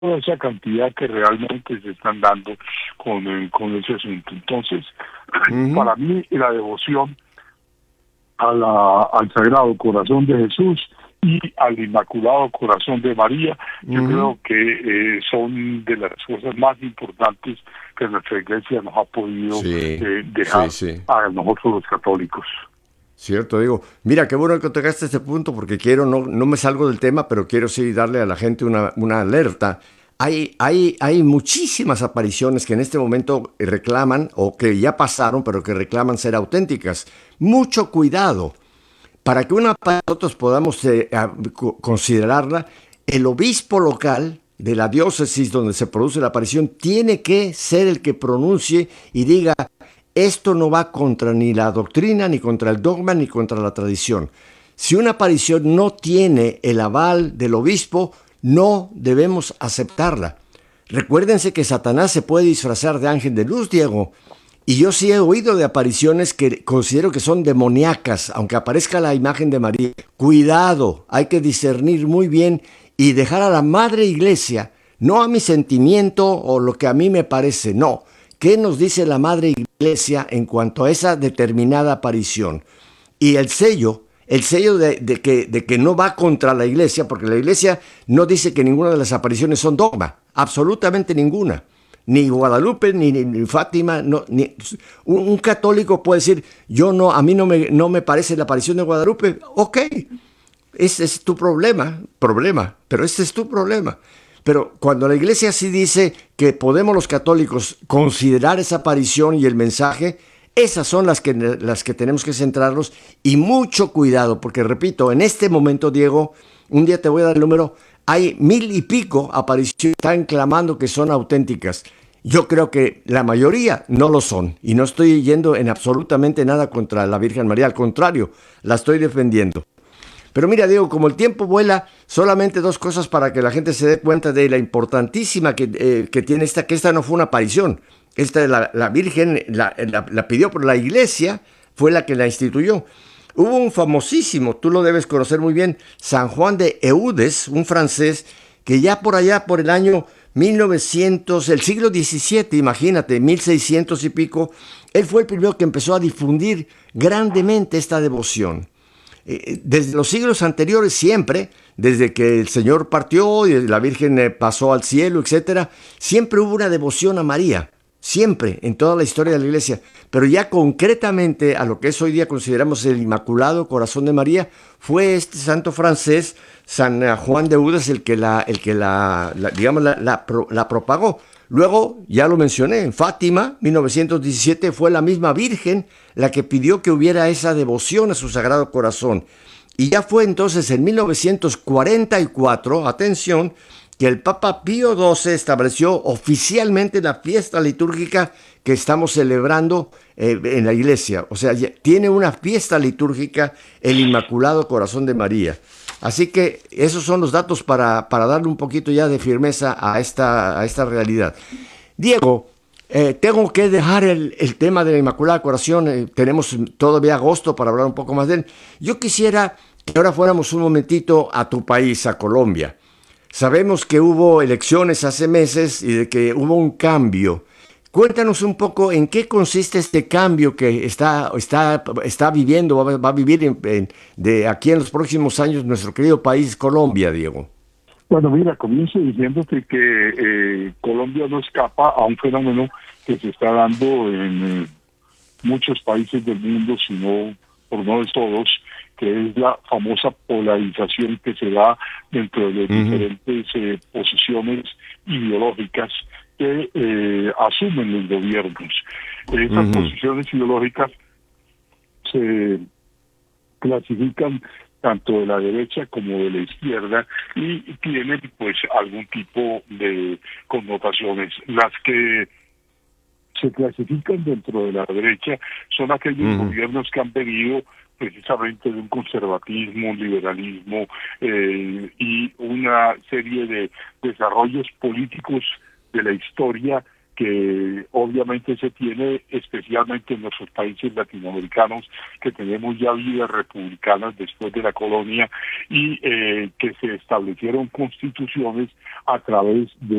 toda esa cantidad que realmente se están dando con ese asunto. Entonces, para mí la devoción al Sagrado Corazón de Jesús y al Inmaculado Corazón de María, yo creo que son de las cosas más importantes que nuestra Iglesia nos ha podido dejar a nosotros los católicos. Cierto, digo, mira, qué bueno que tocaste este punto porque quiero, no me salgo del tema, pero quiero sí darle a la gente una alerta. Hay muchísimas apariciones que en este momento reclaman, o que ya pasaron, pero que reclaman ser auténticas. Mucho cuidado. Para que nosotros podamos considerarla, el obispo local de la diócesis donde se produce la aparición tiene que ser el que pronuncie y diga: esto no va contra ni la doctrina, ni contra el dogma, ni contra la tradición. Si una aparición no tiene el aval del obispo, no debemos aceptarla. Recuérdense que Satanás se puede disfrazar de ángel de luz, Diego. Y yo sí he oído de apariciones que considero que son demoníacas, aunque aparezca la imagen de María. Cuidado, hay que discernir muy bien y dejar a la Madre Iglesia, no a mi sentimiento o lo que a mí me parece, no. ¿Qué nos dice la Madre Iglesia en cuanto a esa determinada aparición? Y el sello de que no va contra la Iglesia, porque la Iglesia no dice que ninguna de las apariciones son dogma, absolutamente ninguna. Ni Guadalupe, ni Fátima, un católico puede decir: a mí no me parece la aparición de Guadalupe. Ok, ese es tu problema, pero ese es tu problema. Pero cuando la Iglesia sí dice que podemos los católicos considerar esa aparición y el mensaje, esas son las que tenemos que centrarnos, y mucho cuidado, porque repito, en este momento, Diego, un día te voy a dar el número, hay 1000 y pico apariciones que están clamando que son auténticas. Yo creo que la mayoría no lo son, y no estoy yendo en absolutamente nada contra la Virgen María, al contrario, la estoy defendiendo. Pero mira, Diego, como el tiempo vuela, solamente 2 cosas para que la gente se dé cuenta de la importantísima que tiene que esta no fue una aparición. La Virgen la pidió, por la Iglesia fue la que la instituyó. Hubo un famosísimo, tú lo debes conocer muy bien, San Juan de Eudes, un francés, que ya por allá, por el año 1900, el siglo XVII, imagínate, 1600 y pico, él fue el primero que empezó a difundir grandemente esta devoción. Desde los siglos anteriores siempre, desde que el Señor partió y la Virgen pasó al cielo, etcétera, siempre hubo una devoción a María, siempre, en toda la historia de la Iglesia. Pero ya concretamente a lo que es hoy día consideramos el Inmaculado Corazón de María, fue este santo francés, San Juan de Eudes, el que la propagó. Luego, ya lo mencioné, en Fátima, 1917, fue la misma Virgen la que pidió que hubiera esa devoción a su Sagrado Corazón. Y ya fue entonces en 1944, atención, que el Papa Pío XII estableció oficialmente la fiesta litúrgica que estamos celebrando en la Iglesia. O sea, tiene una fiesta litúrgica el Inmaculado Corazón de María. Así que esos son los datos para darle un poquito ya de firmeza a esta realidad. Diego, tengo que dejar el tema de la Inmaculada Corazón. Tenemos todavía agosto para hablar un poco más de él. Yo quisiera que ahora fuéramos un momentito a tu país, a Colombia. Sabemos que hubo elecciones hace meses y de que hubo un cambio. Cuéntanos un poco en qué consiste este cambio que está viviendo, va a vivir de aquí en los próximos años nuestro querido país, Colombia, Diego. Bueno, mira, comienzo diciéndote que Colombia no escapa a un fenómeno que se está dando en muchos países del mundo, sino por no de todos, que es la famosa polarización que se da dentro de las diferentes posiciones ideológicas que asumen los gobiernos. Esas posiciones ideológicas se clasifican tanto de la derecha como de la izquierda y tienen pues algún tipo de connotaciones. Las que se clasifican dentro de la derecha son aquellos gobiernos que han venido precisamente de un conservatismo, un liberalismo y una serie de desarrollos políticos de la historia que obviamente se tiene especialmente en nuestros países latinoamericanos, que tenemos ya vidas republicanas después de la colonia y que se establecieron constituciones a través de